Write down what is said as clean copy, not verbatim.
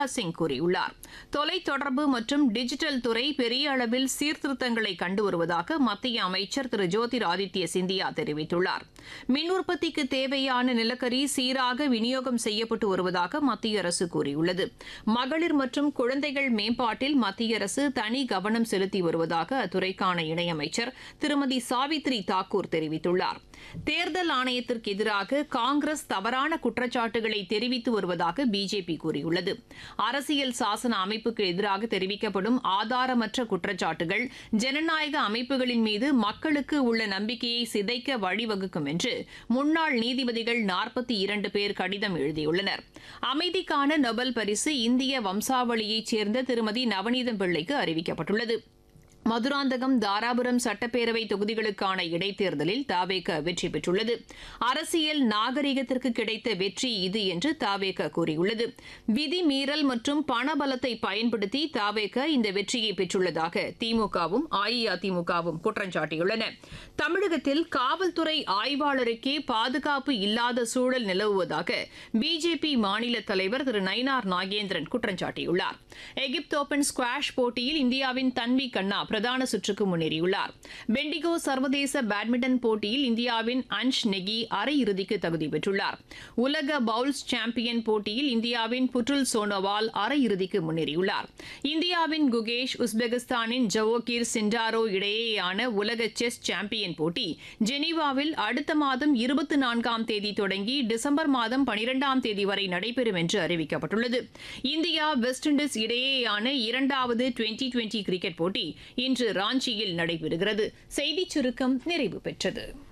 சிங் கூறியுள்ளார். தொலைத்தொடர்பு மற்றும் டிஜிட்டல் துறை பெரிய அளவில் சீர்திருத்தங்களை கண்டு வருவதாக மத்திய அமைச்சர் திரு ஜோதிராதித்ய சிந்தியா தெரிவித்துள்ளார். மின் உற்பத்திக்கு தேவையான நிலக்கரி சீராக விநியோகம் செய்யப்பட்டு வருவதாக மத்திய அரசு கூறியுள்ளது. மகளிர் மற்றும் குழந்தைகள் மேம்பாட்டில் மத்திய அரசு தனி கவனம் செலுத்தி வருவதாக அத்துறைக்கான இணையமைச்சர் திருமதி சாவித்ரி தாக்கூர் தெரிவித்துள்ளார். தேர்தல் ஆணையத்திற்கு எதிராக காங்கிரஸ் தவறான குற்றச்சாட்டுகளை தெரிவித்து வருவதாக பிஜேபி கூறியுள்ளது. அரசியல் சாசன அமைப்புக்கு எதிராக தெரிவிக்கப்படும் ஆதாரமற்ற குற்றச்சாட்டுகள் ஜனநாயக அமைப்புகளின் மீது மக்களுக்கு உள்ள நம்பிக்கையை சிதைக்க வழிவகுக்கும் என்று முன்னாள் நீதிபதிகள் 42 பேர் கடிதம் எழுதியுள்ளனர். அமைதிக்கான நொபல் பரிசு இந்திய வம்சாவளியைச் சேர்ந்த திருமதி நவநீதம் பிள்ளைக்கு அறிவிக்கப்பட்டுள்ளது. மதுராந்தகம், தாராபுரம் சட்டப்பேரவை தொகுதிகளுக்கான இடைத்தேர்தலில் தவேக வெற்றி பெற்றுள்ளது. அரசியல் நாகரிகத்திற்கு கிடைத்த வெற்றி இது என்று தவேக கூறியுள்ளது. விதிமீறல் மற்றும் பணபலத்தை பயன்படுத்தி தவேக இந்த வெற்றியை பெற்றுள்ளதாக திமுகவும் அஇஅதிமுகவும் குற்றம் சாட்டியுள்ளன. தமிழகத்தில் காவல்துறை ஆய்வாளருக்கே பாதுகாப்பு இல்லாத சூழல் நிலவுவதாக பிஜேபி மாநில தலைவர் திரு நயினார் நாகேந்திரன் குற்றம் சாட்டியுள்ளார். எகிப்து ஓபன் ஸ்குவாஷ் போட்டியில் இந்தியாவின் தன்வி கண்ணா பிரதான சுற்றுக்கு முன்னேறியுள்ளார். பெண்டிகோ சர்வதேச பேட்மிண்டன் போட்டியில் இந்தியாவின் அன்ஷ் நெகி அரையிறுதிக்கு தகுதி பெற்றுள்ளார். உலக பவுல்ஸ் சாம்பியன் போட்டியில் இந்தியாவின் புட்டுல் சோனோவால் அரையிறுதிக்கு முன்னேறியுள்ளார். இந்தியாவின் குகேஷ், உஸ்பெகிஸ்தானின் ஜவோகிர் சிண்டாரோ இடையேயான உலக செஸ் சாம்பியன் போட்டி ஜெனீவாவில் அடுத்த மாதம் 24ஆம் தேதி தொடங்கி டிசம்பர் மாதம் 12ஆம் தேதி வரை நடைபெறும் என்று அறிவிக்கப்பட்டுள்ளது. இந்தியா வெஸ்ட் இண்டீஸ் இடையேயான இரண்டாவது டுவெண்டி கிரிக்கெட் போட்டி இன்று ராஞ்சியில் நடைபெறுகிறது. செய்திச் சுருக்கம் நிறைவு பெற்றது.